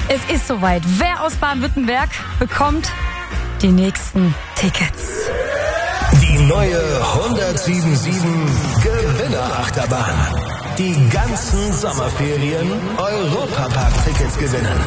Es ist soweit. Wer aus Baden-Württemberg bekommt die nächsten Tickets? Die neue 1077 Gewinnerachterbahn. Die ganzen Sommerferien Europapark-Tickets gewinnen.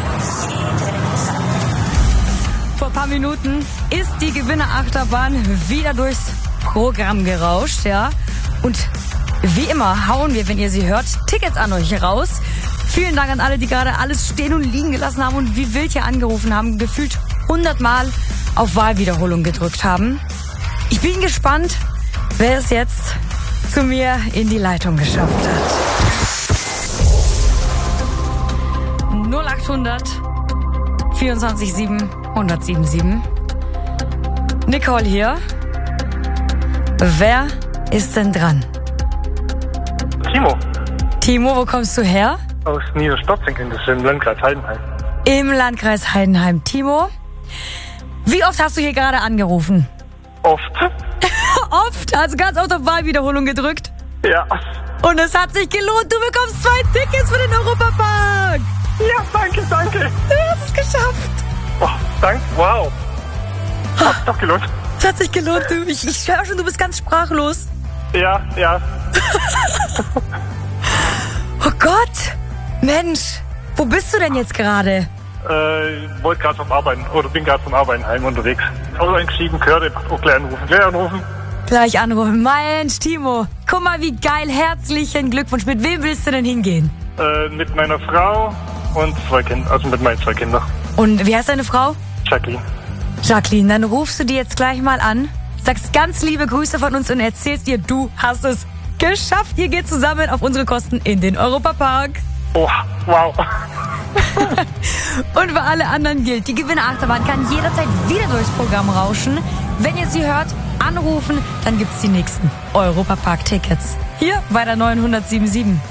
Vor ein paar Minuten ist die Gewinnerachterbahn wieder durchs Programm gerauscht, ja. Und wie immer hauen wir, wenn ihr sie hört, Tickets an euch raus. Vielen Dank an alle, die gerade alles stehen und liegen gelassen haben und wie wild hier angerufen haben, gefühlt 100 Mal auf Wahlwiederholung gedrückt haben. Ich bin gespannt, wer es jetzt zu mir in die Leitung geschafft hat. 0800 24 7 1077. Nicole hier. Wer ist denn dran? Timo. Timo, wo kommst du her? Aus Niederstotzing, das ist im Landkreis Heidenheim. Im Landkreis Heidenheim. Timo, wie oft hast du hier gerade angerufen? Oft. Oft? Also ganz oft auf Wahlwiederholung gedrückt? Ja. Und es hat sich gelohnt. Du bekommst 2 Tickets für den Europapark. Ja, danke, danke. Du hast es geschafft. Oh, danke, wow. Hat doch gelohnt. Es hat sich gelohnt, du. Ich höre schon, du bist ganz sprachlos. Ja. Oh Gott. Mensch, wo bist du denn jetzt gerade? Wollte gerade zum Arbeiten, oder bin gerade zum Arbeiten heim unterwegs. Auto eingeschieden, gehört, auch gleich anrufen. Gleich anrufen. Mensch, Timo, guck mal, wie geil. Herzlichen Glückwunsch. Mit wem willst du denn hingehen? Mit meiner Frau und 2 Kindern, also mit meinen 2 Kindern. Und wie heißt deine Frau? Jacqueline. Jacqueline, dann rufst du die jetzt gleich mal an, sagst ganz liebe Grüße von uns und erzählst ihr, du hast es geschafft. Ihr geht zusammen auf unsere Kosten in den Europapark. Oh, wow. Und für alle anderen gilt, die Gewinnerachterbahn kann jederzeit wieder durchs Programm rauschen. Wenn ihr sie hört, anrufen, dann gibt's die nächsten Europapark-Tickets. Hier bei der 977.